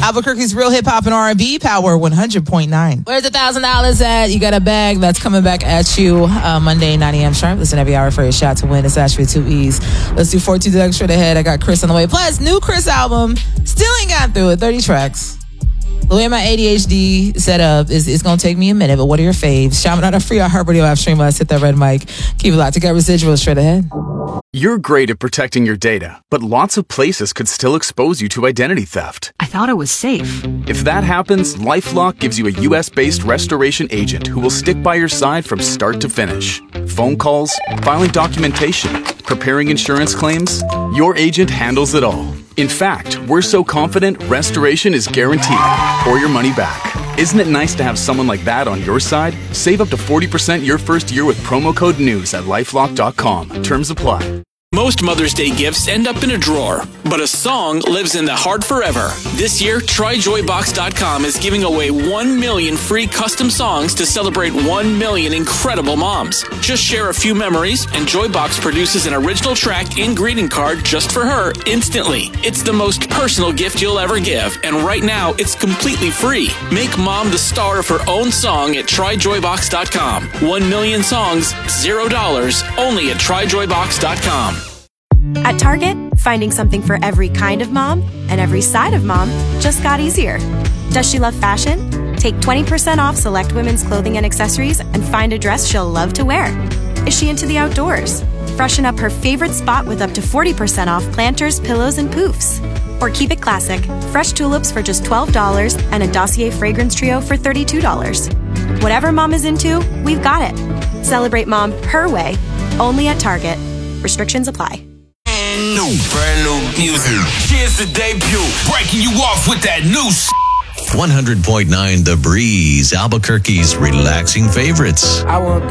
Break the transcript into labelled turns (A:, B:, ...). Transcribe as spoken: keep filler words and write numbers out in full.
A: Albuquerque's real hip hop and R and B, Power one hundred point nine. Where's the one thousand dollars at? You got a bag that's coming back at you uh, Monday, nine a.m. sharp. Listen every hour for a shot to win. It's actually two E's. Let's do four two Doug straight ahead. I got Chris on the way. Plus, new Chris album. Still ain't got through it. thirty tracks. The way my A D H D set up is it's going to take me a minute, but what are your faves? Shout out to free iHeartRadio app stream. Let's hit that red mic. Keep it locked. To get residuals straight ahead.
B: You're great at protecting your data, but lots of places could still expose you to identity theft.
C: I thought it was safe.
B: If that happens, LifeLock gives you a U S-based restoration agent who will stick by your side from start to finish. Phone calls, filing documentation, preparing insurance claims, your agent handles it all. In fact, we're so confident restoration is guaranteed or your money back. Isn't it nice to have someone like that on your side? Save up to forty percent your first year with promo code NEWS at lifelock dot com. Terms apply.
D: Most Mother's Day gifts end up in a drawer, but a song lives in the heart forever. This year, try joy box dot com is giving away one million free custom songs to celebrate one million incredible moms. Just share a few memories, and Joybox produces an original track and greeting card just for her instantly. It's the most personal gift you'll ever give, and right now, it's completely free. Make mom the star of her own song at try joy box dot com. One million songs, zero dollars, only at try joy box dot com.
E: At Target, finding something for every kind of mom and every side of mom just got easier. Does she love fashion? Take twenty percent off select women's clothing and accessories and find a dress she'll love to wear. Is she into the outdoors? Freshen up her favorite spot with up to forty percent off planters, pillows, and poofs. Or keep it classic, fresh tulips for just twelve dollars and a Dossier fragrance trio for thirty-two dollars. Whatever mom is into, we've got it. Celebrate mom her way, only at Target. Restrictions apply.
F: New, brand new music. Here's the debut, breaking you off with that new s-
G: one hundred point nine The Breeze, Albuquerque's relaxing favorites.
H: I woke